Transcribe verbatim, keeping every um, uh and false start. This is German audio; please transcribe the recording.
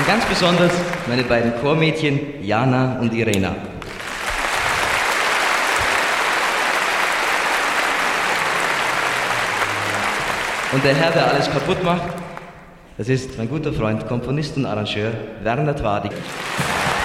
Und ganz besonders meine beiden Chormädchen Jana und Irena. Und der Herr, der alles kaputt macht, das ist mein guter Freund, Komponist und Arrangeur Werner Twadig.